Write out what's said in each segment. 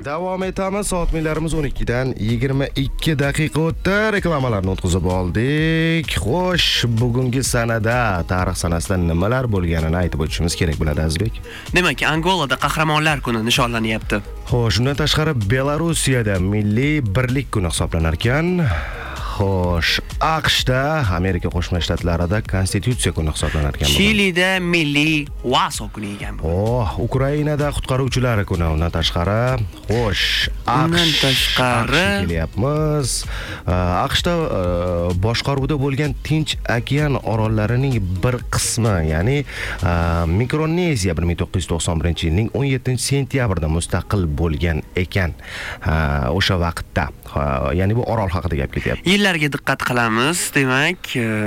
Davom etamiz. Soat millarimiz 12 dan 22 daqiqa o'tdi. Reklamalarni o'tkazib oldik. Xo'sh, bugungi sanada, tarix sanasida nimalar bo'lganini aytib o'tishimiz kerak bo'ladi, Azbek. Demak, Angolada qahramonlar kuni nishonlanyapti. Xo'sh, undan tashqari Belarusiyada milliy birlik kuni hisoblanar ekan. Xo'sh, AQShda, Amerika Qo'shma Shtatlarida Konstitutsiya kuni hisoblanar ekan. Chilida milliy Vaso kuni ekan. Ukrainada qutqaruvchilar kuni. Undan tashqari, xo'sh, undan tashqari kelyapmiz. AQShda boshqaruvda bo'lgan Tinch okean orollarining bir qismi, ya'ni Mikroneziya 1991-yilning 17-sentyabrida mustaqil bo'lgan ekan. O'sha vaqtda, ya'ni bu orol haqida gap ketyapti. Yillarga diqqat qilamiz, demak.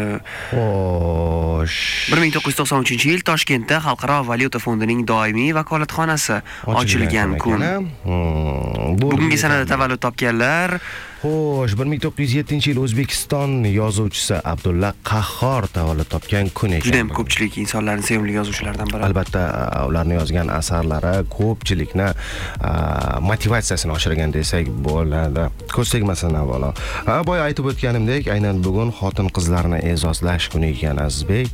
Xo'sh, 1993-yil Toshkentda Xalqaro valyuta fondining doimiy vakolatxonasi ochilgan kun. Bugungi sanada tavallud topganlar. Xo'sh, 1907-yil O'zbekiston yozuvchisi Abdulla Qahhor tavallud topgan kun ekan. Juda ham ko'pchilik insonlarning sevimli yozuvchilaridan biri. Albatta, ularning yozgan asarlari ko'pchilikni motivatsiyasini oshirgan desak bo'ladi. Ko'z tegmasin avvalo. Boya aytib o'tganimdek, aynan bugun xotin-qizlarni e'zozlash kuni ekan, Azbek.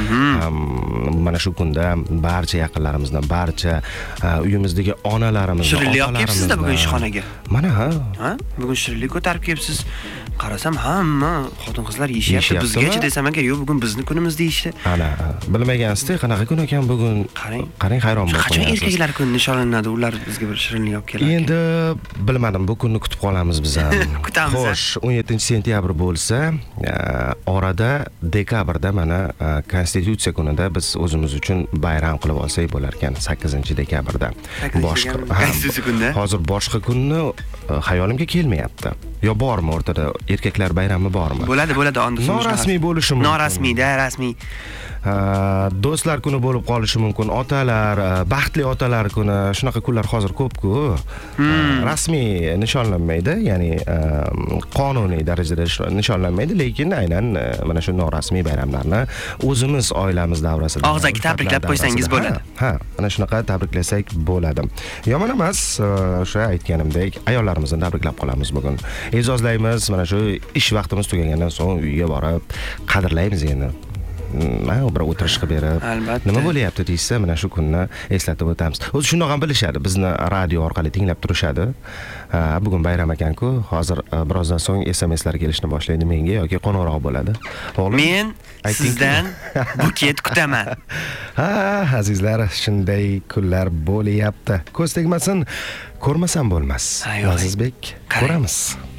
Mana shu kunda barcha yaqinlarimizni, barcha uyimizdagi onalarimizni, Shirinlik olib kelibsiz-da bugun ishxonaga. Mana bugun shirinlik ko'tarib kelibsiz. Qarasam hamma xotin-qizlar yeyishyapti. Bizgacha desam agar, yo'q, bugun bizni kunimiz deyishdi. Ana, bilmagansiz-da, qanaqa kun ekan bugun? Qarang, hayron bo'lib qachon erkaklar kuni nishonlanadi? Ular bizga bir shirinlik olib keladi. Endi bilmadim, bu kunni kutib qolamiz biz ham. Kutamiz. Xo'sh, 17-sentyabr bo'lsa, orada dekabrda mana Konstitutsiya kunida biz o'zimiz uchun bayram qilib olsak bo'lar ekan, 8-dekabrda. Boshqa Konstitutsiya kunida. Hozir boshqa kunni xayolimga kelmayapti. Yo bormi o'rtada erkaklar bayrami bormi? Bo'ladi, onda norasmiy bo'lishi mumkin. Norasmiyda, rasmiy. Do'stlar kuni bo'lib qolishi mumkin, otalar, baxtli otalar kuni, shunaqa kunlar hozir ko'p-ku. Rasmiy nishonlanmaydi, ya'ni qonuniy darajada nishonlanmaydi, lekin aynan mana shu norasmiy bayramlarni o'zimiz oilamiz davrasida og'zaki tabriklab qo'ysangiz bo'ladi. Mana shunaqa tabriklasak bo'ladi. Yomon emas, o'sha aytganimdek, ayollarimizni tabriklab qolamiz bugun. E'zozlaymiz, mana shu ish vaqtimiz tugagandan so'ng uyga borib qadrlaymiz endi. Bir o'tirish qilib berib, nima bo'lyapti deysa, mana shu kunni eslatib o'tamiz. O'zi shundoq ham bilishadi, bizni radio orqali tinglab turishadi. Bugun bayram ekan-ku, hozir birozdan so'ng SMS-lar kelishni boshlaydi menga yoki qo'ng'iroq bo'ladi. O'g'lim, men sizdan buket kutaman. Azizlar, shunday kunlar bo'lyapti. Ko'z tegmasin, ko'rmasam bo'lmas. Azizbek, ko'ramiz.